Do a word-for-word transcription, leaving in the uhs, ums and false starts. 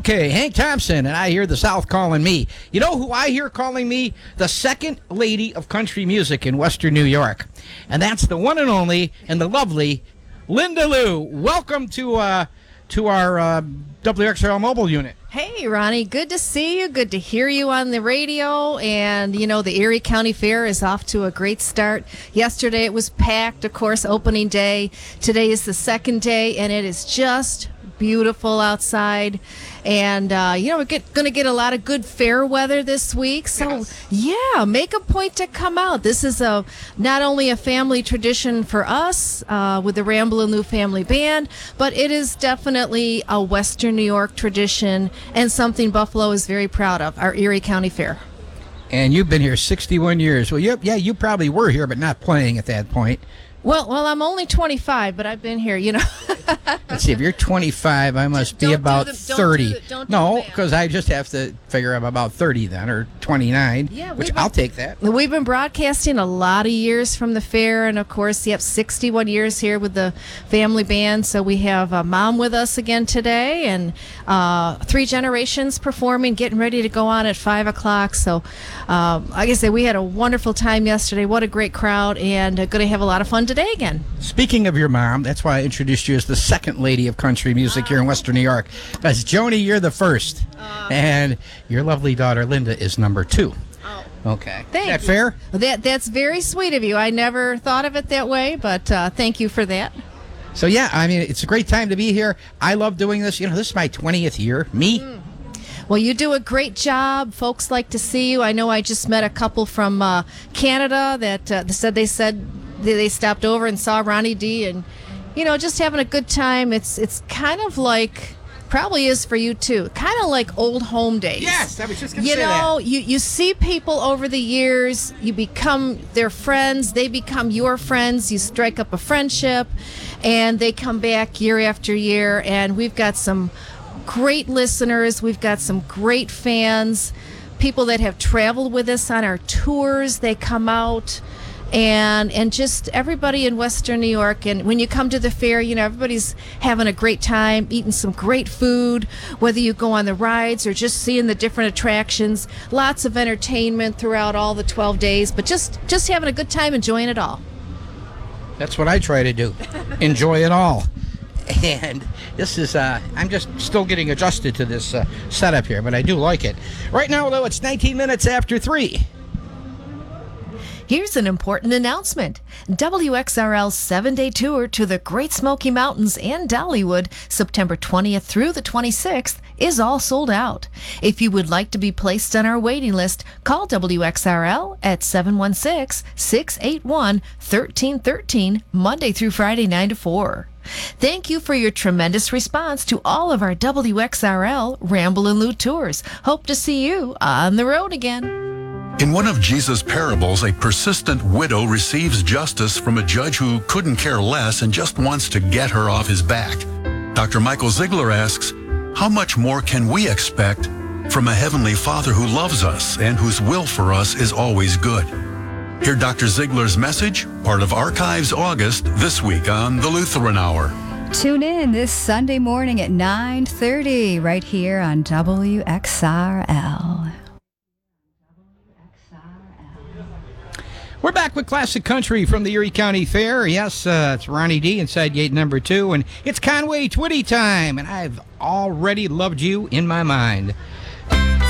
Okay, Hank Thompson, and I hear the South calling me. You know who I hear calling me? The second lady of country music in Western New York. And that's the one and only and the lovely Linda Lou. Welcome to uh, to our uh, W X R L mobile unit. Hey, Ronnie. Good to see you. Good to hear you on the radio. And, you know, the Erie County Fair is off to a great start. Yesterday it was packed, of course, opening day. Today is the second day, and it is just beautiful outside. And, uh, you know, we're going to get a lot of good fair weather this week. So, yes. yeah, make a point to come out. This is a not only a family tradition for us uh, with the Ramblin' Lou Family Band, but it is definitely a Western New York tradition and something Buffalo is very proud of, our Erie County Fair. And you've been here sixty-one years. Well, you, yeah, you probably were here, but not playing at that point. Well, well, I'm only twenty-five, but I've been here, you know. Let's see, if you're twenty-five, I must don't be about do the, thirty. Don't do the, don't do no, because I just have to figure I'm about thirty then, or twenty-nine, yeah, which been, I'll take that. We've been broadcasting a lot of years from the fair, and, of course, yep, sixty-one years here with the family band. So we have uh, Mom with us again today, and uh, three generations performing, getting ready to go on at five o'clock. So, um, like I said, we had a wonderful time yesterday. What a great crowd, and uh, going to have a lot of fun today again. Speaking of your mom, that's why I introduced you as the second lady of country music here in Western New York. Because Joni, you're the first. Uh, and your lovely daughter, Linda, is number two. Oh. Okay. Thank is that you. fair? That, that's very sweet of you. I never thought of it that way, but uh, thank you for that. So, yeah, I mean, it's a great time to be here. I love doing this. You know, this is my twentieth year. Me. Mm. Well, you do a great job. Folks like to see you. I know I just met a couple from uh, Canada that uh, said they said they stopped over and saw Ronnie D, and you know, just having a good time. It's it's kind of like, probably is for you too, kind of like old home days. Yes, I was just going to you say know, that. You you see people over the years, you become their friends, they become your friends, you strike up a friendship, and they come back year after year. And we've got some great listeners, we've got some great fans, people that have traveled with us on our tours. They come out. And and just everybody in Western New York, and when you come to the fair, you know, everybody's having a great time, eating some great food, whether you go on the rides or just seeing the different attractions. Lots of entertainment throughout all the twelve days, but just, just having a good time, enjoying it all. That's what I try to do. Enjoy it all. And this is, uh, I'm just still getting adjusted to this uh, setup here, but I do like it. Right now, though, it's nineteen minutes after three. Here's an important announcement. W X R L's seven-day tour to the Great Smoky Mountains and Dollywood, September twentieth through the twenty-sixth, is all sold out. If you would like to be placed on our waiting list, call W X R L at seven one six, six eight one, one three one three, Monday through Friday, nine to four. Thank you for your tremendous response to all of our W X R L Ramblin' Lou tours. Hope to see you on the road again. In one of Jesus' parables, a persistent widow receives justice from a judge who couldn't care less and just wants to get her off his back. Doctor Michael Ziegler asks, how much more can we expect from a Heavenly Father who loves us and whose will for us is always good? Hear Doctor Ziegler's message, part of Archives August, this week on the Lutheran Hour. Tune in this Sunday morning at nine thirty right here on W X R L. We're back with Classic Country from the Erie County Fair. Yes, uh, it's Ronnie D inside gate number two, and it's Conway Twitty time, and I've already loved you in my mind.